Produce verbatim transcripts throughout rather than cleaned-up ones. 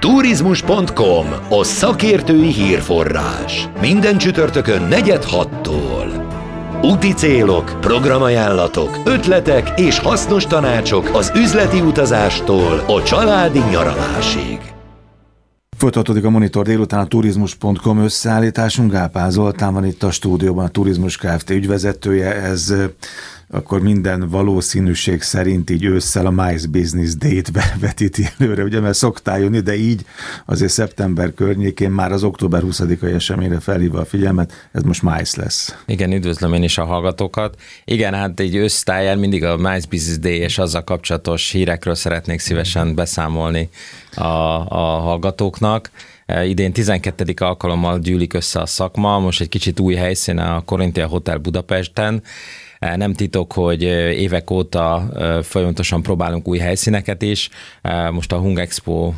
Turizmus pont com, a szakértői hírforrás. Minden csütörtökön negyed hattól. Úti célok, programajánlatok, ötletek és hasznos tanácsok az üzleti utazástól a családi nyaralásig. Folytatódik a Monitor délután a Turizmus pont com összeállításunk. Gálpán Zoltán van itt a stúdióban, a Turizmus Kft. Ügyvezetője. Ez akkor minden valószínűség szerint így ősszel a MICE Business Day-t bevetíti előre, ugye, mert szoktál jönni, de így azért szeptember környékén már az október huszadikai eseményre felhívva a figyelmet, ez most MICE lesz. Igen, üdvözlöm én is a hallgatókat. Igen, hát egy ősztáján mindig a MICE Business Day és azzal kapcsolatos hírekről szeretnék szívesen beszámolni a, a hallgatóknak. Idén tizenkettedik alkalommal gyűlik össze a szakma, most egy kicsit új helyszínen, a Corinthia Hotel Budapesten. Nem titok, hogy évek óta folyamatosan próbálunk új helyszíneket is. Most a Hung Expo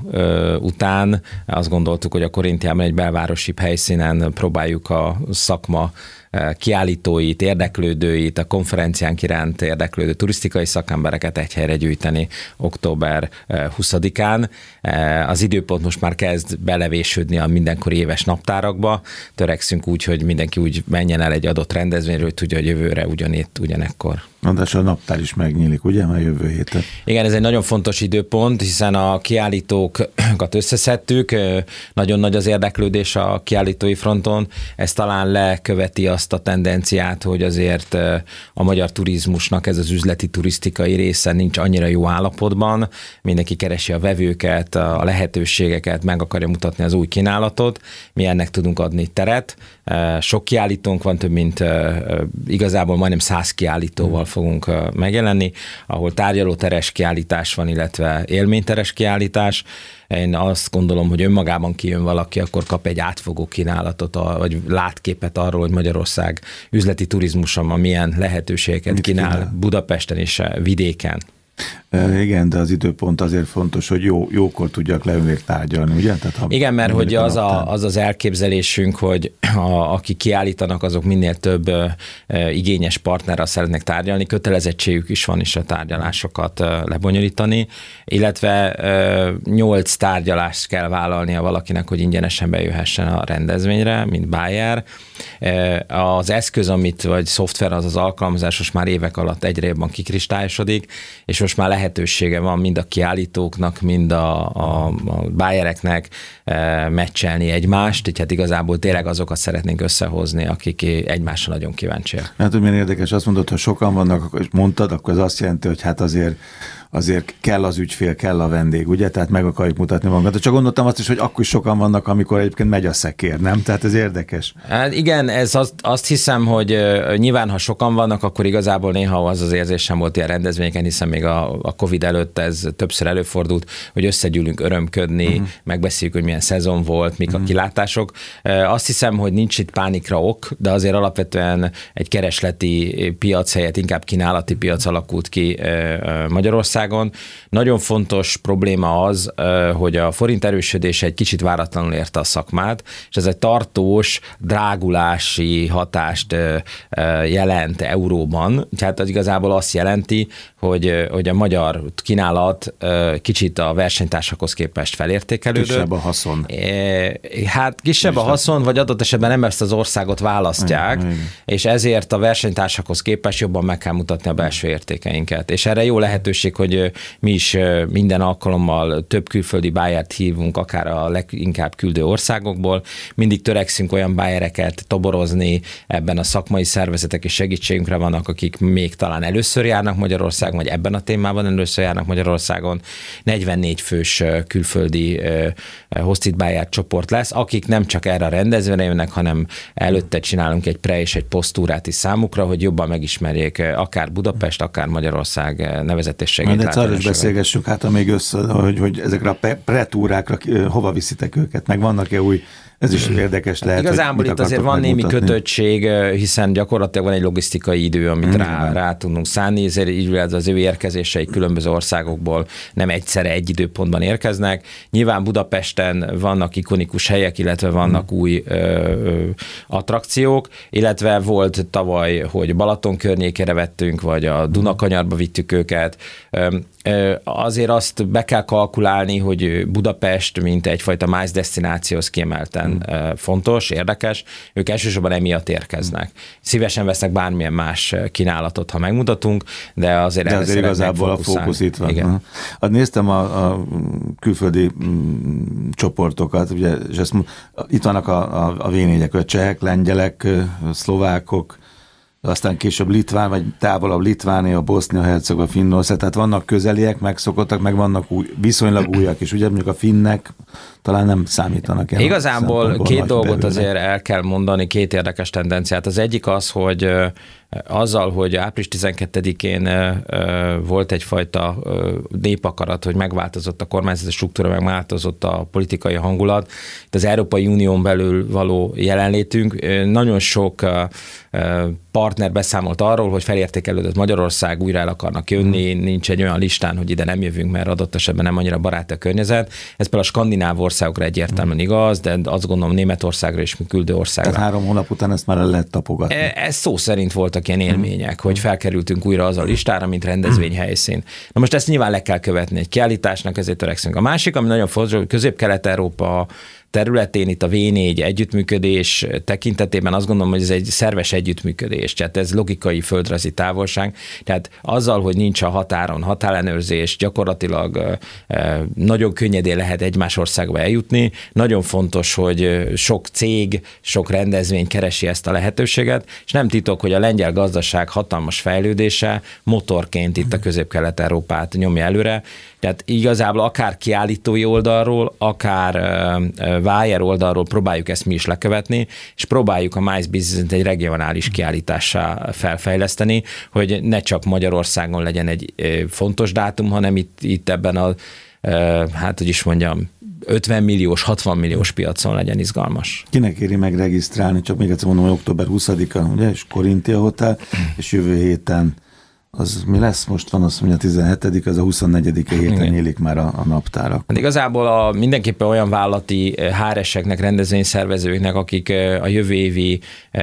után azt gondoltuk, hogy a Corinthiában egy belvárosibb helyszínen próbáljuk a szakma kiállítóit, érdeklődőit, a konferenciánk iránt érdeklődő turisztikai szakembereket egy helyre gyűjteni október huszadikán. Az időpont most már kezd belevésődni a mindenkori éves naptárakba. Törekszünk úgy, hogy mindenki úgy menjen el egy adott rendezvényről, hogy tudja, hogy jövőre ugyanitt, ugyanekkor. Ráadásul a naptár is megnyílik, ugye, már jövő héten? Igen, ez egy nagyon fontos időpont, hiszen a kiállítókat összeszedtük, nagyon nagy az érdeklődés a kiállítói fronton, ez talán leköveti azt a tendenciát, hogy azért a magyar turizmusnak ez az üzleti turisztikai része nincs annyira jó állapotban, mindenki keresi a vevőket, a lehetőségeket, meg akarja mutatni az új kínálatot, mi ennek tudunk adni teret. Sok kiállítónk van, több mint igazából majdnem száz kiállítóval fogunk megjelenni, ahol tárgyalóteres kiállítás van, illetve élményteres kiállítás. Én azt gondolom, hogy önmagában kijön valaki, akkor kap egy átfogó kínálatot, vagy látképet arról, hogy Magyarország üzleti turizmusa milyen lehetőségeket Mit kínál, kínál Budapesten és vidéken. E, igen, de az időpont azért fontos, hogy jó, jókor tudjak leülni tárgyalni, ugye? Tehát, ha igen, mert hogy az, a, az az elképzelésünk, hogy a, akik kiállítanak, azok minél több e, igényes partnerrel szeretnek tárgyalni, kötelezettségük is van is a tárgyalásokat e, lebonyolítani, illetve e, nyolc tárgyalást kell vállalnia valakinek, hogy ingyenesen bejöhessen a rendezvényre, mint buyer. E, az eszköz, amit, vagy szoftver, az az alkalmazás most már évek alatt egyre jobban kikristályosodik, és most már lehetősége van mind a kiállítóknak, mind a, a, a bájereknek e, meccselni egymást, így hát igazából tényleg azokat szeretnénk összehozni, akik egymásra nagyon kíváncsiak. Hát, hogy milyen érdekes, azt mondod, ha sokan vannak, és mondtad, akkor ez azt jelenti, hogy hát azért azért kell az ügyfél, kell a vendég, ugye? Tehát meg akarjuk mutatni magunkat. Csak gondoltam azt is, hogy akkor is sokan vannak, amikor egyébként megy a szekér, nem? Tehát ez érdekes. Hát igen, ez azt, azt hiszem, hogy uh, nyilván, ha sokan vannak, akkor igazából néha az az érzésem volt ilyen rendezvényeken, hiszen még a, a Covid előtt ez többször előfordult, hogy összegyűlünk örömködni, uh-huh. megbeszéljük, hogy milyen szezon volt, mik uh-huh. a kilátások. Uh, azt hiszem, hogy nincs itt pánikra ok, de azért alapvetően egy keresleti piac helyett inkább kínálati piac alakult ki uh, Magyarországon. Nagyon fontos probléma az, hogy a forint erősödése egy kicsit váratlanul érte a szakmát, és ez egy tartós drágulási hatást jelent euróban. Tehát az igazából azt jelenti, hogy, hogy a magyar kínálat kicsit a versenytársakhoz képest felértékelődött. Kisebb a haszon. Hát kisebb a haszon, vagy adott esetben nem ezt az országot választják, igen, igen. És ezért a versenytársakhoz képest jobban meg kell mutatni a belső értékeinket. És erre jó lehetőség, hogy mi is minden alkalommal több külföldi buyert hívunk, akár a leginkább küldő országokból. Mindig törekszünk olyan buyereket toborozni, ebben a szakmai szervezetek és segítségünkre vannak, akik még talán először járnak Magyarországon, vagy ebben a témában először járnak Magyarországon. negyvennégy fős külföldi hosted buyer csoport lesz, akik nem csak erre a rendezvényre jönnek, hanem előtte csinálunk egy pre- és egy posztúrát is számukra, hogy jobban megismerjék akár Budapest, akár Magyarország nevezetességét. De arra is beszélgessük, hát amíg össze, hogy, hogy ezekre a pretúrákra hova viszitek őket, meg vannak-e új, ez is érdekes lehet. Igazából itt azért van némi kötöttség, hiszen gyakorlatilag van egy logisztikai idő, amit mm, rá, rá tudunk szánni, ezért így az ő érkezései különböző országokból nem egyszerre egy időpontban érkeznek. Nyilván Budapesten vannak ikonikus helyek, illetve vannak mm. új ö, ö, attrakciók, illetve volt tavaly, hogy Balaton környékére vettünk, vagy a Dunakanyarba vittük őket. azért azt be kell kalkulálni, hogy Budapest, mint egyfajta MICE desztináció, az kiemelten hmm. fontos, érdekes. Ők elsősorban emiatt érkeznek. Szívesen vesznek bármilyen más kínálatot, ha megmutatunk, de azért de azért igazából a fókusz itt van. Igen. Hát néztem a, a külföldi mm, csoportokat, ugye, és ezt, itt vannak a, a, a vé négyek, a csehek, lengyelek, szlovákok, aztán később Litván, vagy távolabb Litvánia, Bosznia-Hercegova, Finnország, tehát vannak közeliek, megszokottak, meg vannak új, viszonylag újak, és ugye mondjuk a finnek talán nem számítanak. Igazából két dolgot belőle. Azért el kell mondani, két érdekes tendenciát. Az egyik az, hogy azzal, hogy április tizenkettedikén volt egyfajta népakarat, hogy megváltozott a kormányzati struktúra, megváltozott a politikai hangulat, itt az Európai Unión belül való jelenlétünk. Nagyon sok partner beszámolt arról, hogy felértékelődött Magyarország, újra el akarnak jönni, nincs egy olyan listán, hogy ide nem jövünk, mert adott esetben nem annyira barát a környezet. Ez például a skandináv országokra egyértelműen igaz, de azt gondolom Németországra és küldő országra. Tehát három hónap után ezt már el lehet tapogatni. Ez szó szerint voltak ilyen élmények, hogy felkerültünk újra az a listára, mint rendezvényhelyszín. Na most ezt nyilván le kell követni egy kiállításnak, ezért törekszünk. A másik, ami nagyon fontos, hogy Közép-Kelet-Európa területén itt a vé négy együttműködés tekintetében azt gondolom, hogy ez egy szerves együttműködés, tehát ez logikai földrajzi távolság, tehát azzal, hogy nincs a határon határellenőrzés, gyakorlatilag nagyon könnyedén lehet egymás országba eljutni, nagyon fontos, hogy sok cég, sok rendezvény keresi ezt a lehetőséget, és nem titok, hogy a lengyel gazdaság hatalmas fejlődése motorként itt a Közép-Kelet-Európát nyomja előre, tehát igazából akár kiállítói oldalról, akár Wire oldalról próbáljuk ezt mi is lekövetni, és próbáljuk a MICE Business-et egy regionális kiállítássá felfejleszteni, hogy ne csak Magyarországon legyen egy fontos dátum, hanem itt, itt ebben a, hát hogy is mondjam, ötven milliós, hatvan milliós piacon legyen izgalmas. Kinek éri meg regisztrálni, csak még egyszer mondom, hogy október huszadika, ugye, és Korintia Hotel, és jövő héten az mi lesz? Most van azt mondja a tizenhetedik, az a huszonnegyedike héten Igen. nyílik már a, a naptárak. Hát igazából a, mindenképpen olyan vállalati há er eseknek, rendezvényszervezőknek, akik a jövő évi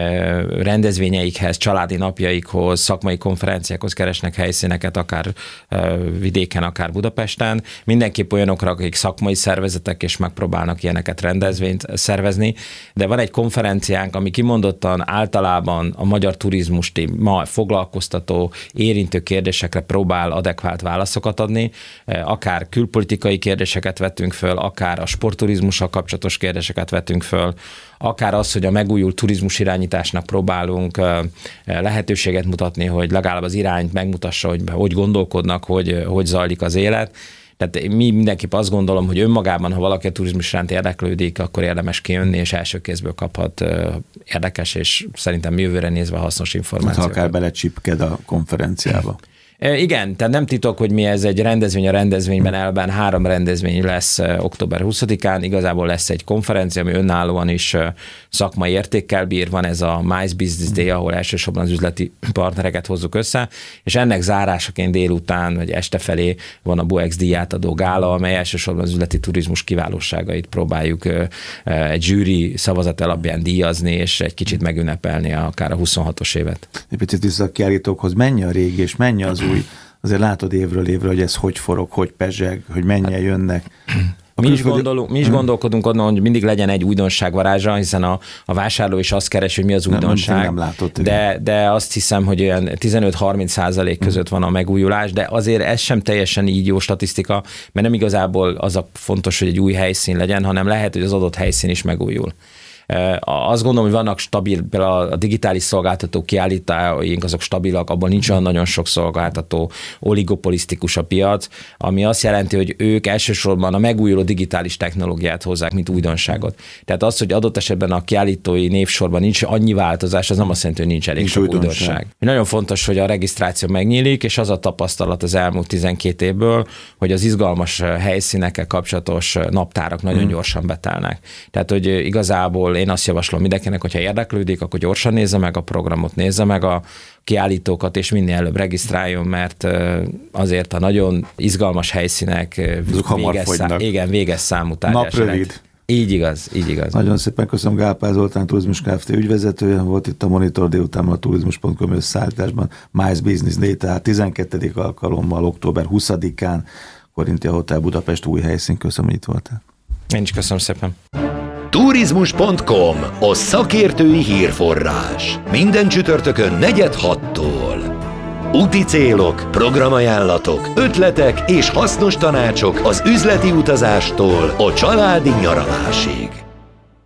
rendezvényeikhez, családi napjaikhoz, szakmai konferenciákhoz keresnek helyszíneket, akár vidéken, akár Budapesten. Mindenképp olyanokra, akik szakmai szervezetek, és megpróbálnak ilyeneket rendezvényt szervezni. De van egy konferenciánk, ami kimondottan általában a magyar turizmust ma foglalkoztató, érintő kérdésekre próbál adekvált válaszokat adni, akár külpolitikai kérdéseket vettünk föl, akár a sportturizmussal kapcsolatos kérdéseket vettünk föl, akár az, hogy a megújult turizmus irányításnak próbálunk lehetőséget mutatni, hogy legalább az irányt megmutassa, hogy hogy gondolkodnak, hogy, hogy zajlik az élet. Tehát mi mindenképp azt gondolom, hogy önmagában, ha valaki a turizmus iránt érdeklődik, akkor érdemes kijönni, és első kézből kaphat érdekes, és szerintem jövőre nézve hasznos információkat. Ha akár belecsipked a konferenciába. Igen, tehát nem titok, hogy mi ez egy rendezvény a rendezvényben elben, három rendezvény lesz október huszadikán, igazából lesz egy konferencia, ami önállóan is szakmai értékkel bír, van ez a MICE Business Day, ahol elsősorban az üzleti partnereket hozzuk össze, és ennek zárásaként délután vagy este felé van a BUEX díjátadó gála, amely elsősorban az üzleti turizmus kiválóságait próbáljuk egy zsűri szavazat alapján díjazni, és egy kicsit megünnepelni akár a huszonhatos évet. Egy picit vissza a kiállítókhoz, mennyi a régi, és mennyi az új? Azért látod évről évről, hogy ez hogy forog, hogy pezseg, hogy mennyien jönnek. Mi is, gondolunk, mi is gondolkodunk onnan, hogy mindig legyen egy újdonság varázsa, hiszen a, a vásárló is azt keres, hogy mi az újdonság. Nem, nem látott, de, de azt hiszem, hogy olyan tizenöt-harminc százalék között van a megújulás, de azért ez sem teljesen így jó statisztika, mert nem igazából az a fontos, hogy egy új helyszín legyen, hanem lehet, hogy az adott helyszín is megújul. Azt gondolom, hogy vannak stabil, például a digitális szolgáltató kiállítóink, azok stabilak, abban nincs olyan nagyon sok szolgáltató, oligopolisztikus a piac, ami azt jelenti, hogy ők elsősorban a megújuló digitális technológiát hozzák, mint újdonságot. Tehát az, hogy adott esetben a kiállítói névsorban nincs annyi változás, az nem azt jelenti, hogy nincs elég nincs sok újdonság. újdonság. Nagyon fontos, hogy a regisztráció megnyílik, és az a tapasztalat az elmúlt tizenkét évből, hogy az izgalmas helyszínekkel kapcsolatos naptárak nagyon hmm. gyorsan betelnek. Tehát, hogy igazából én azt javaslom mindenkinek, hogyha érdeklődik, akkor gyorsan nézze meg a programot, nézze meg a kiállítókat, és minél előbb regisztráljon, mert azért a nagyon izgalmas helyszínek véges, szám, igen, véges számú tárgyás. Naprövid. Így igaz, így igaz. Nagyon szépen köszönöm, Gálpár Zoltán, Turizmus Kft. Ügyvezetője volt itt a Monitor délután a turizmus pont com összeállításban. My Business Day, tehát tizenkettedik alkalommal, október huszadikán, Korintia Hotel Budapest új helyszín. Köszönöm, hogy itt voltál. Én is köszönöm szépen. turizmus pont com, a szakértői hírforrás. Minden csütörtökön negyed hattól. Úti célok, programajánlatok, ötletek és hasznos tanácsok az üzleti utazástól a családi nyaralásig.